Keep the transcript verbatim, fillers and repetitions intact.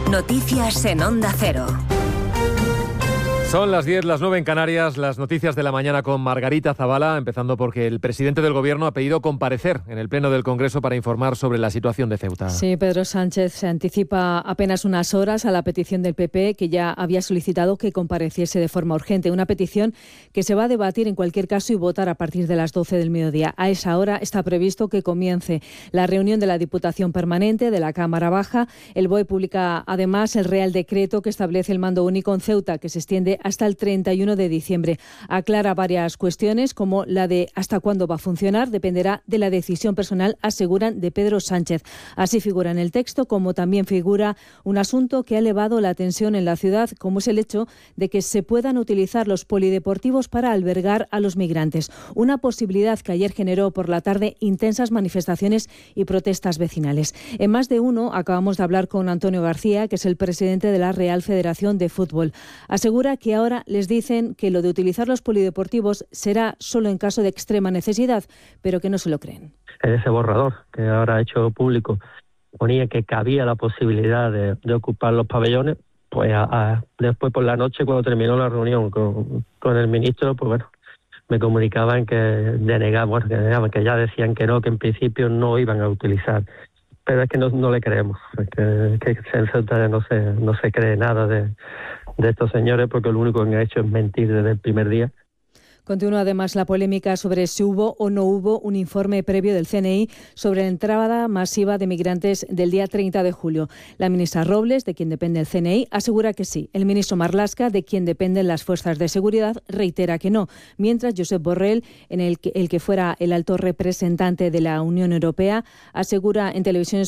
Noticias en Onda Cero. Son las diez, las nueve en Canarias, las noticias de la mañana con Margarita Zavala, empezando porque el presidente del Gobierno ha pedido comparecer en el Pleno del Congreso para informar sobre la situación de Ceuta. Sí, Pedro Sánchez se anticipa apenas unas horas a la petición del P P, que ya había solicitado que compareciese de forma urgente. Una petición que se va a debatir en cualquier caso y votar a partir de las doce del mediodía. A esa hora está previsto que comience la reunión de la Diputación Permanente de la Cámara Baja. El B O E publica además el Real Decreto que establece el mando único en Ceuta, que se extiende hasta el treinta y uno de diciembre. Aclara varias cuestiones, como la de hasta cuándo va a funcionar, dependerá de la decisión personal, aseguran, de Pedro Sánchez. Así figura en el texto, como también figura un asunto que ha elevado la tensión en la ciudad, como es el hecho de que se puedan utilizar los polideportivos para albergar a los migrantes. Una posibilidad que ayer generó por la tarde intensas manifestaciones y protestas vecinales. En más de uno acabamos de hablar con Antonio García, que es el presidente de la Real Federación de Fútbol. Asegura que ahora les dicen que lo de utilizar los polideportivos será solo en caso de extrema necesidad, pero que no se lo creen. En ese borrador que ahora ha hecho público ponía que cabía la posibilidad de, de ocupar los pabellones, pues a, a, después por la noche, cuando terminó la reunión con, con el ministro, pues bueno, me comunicaban que denegaban, bueno, que denegaban, que ya decían que no, que en principio no iban a utilizar. Pero es que no, no le creemos, que, que en Ceuta no se, no se cree nada de, de estos señores, porque lo único que han hecho es mentir desde el primer día. Continúa además la polémica sobre si hubo o no hubo un informe previo del C N I sobre la entrada masiva de migrantes del día treinta de julio. La ministra Robles, de quien depende el C N I, asegura que sí. El ministro Marlaska, de quien dependen las fuerzas de seguridad, reitera que no. Mientras Josep Borrell, en el que, el que fuera el alto representante de la Unión Europea, asegura en televisión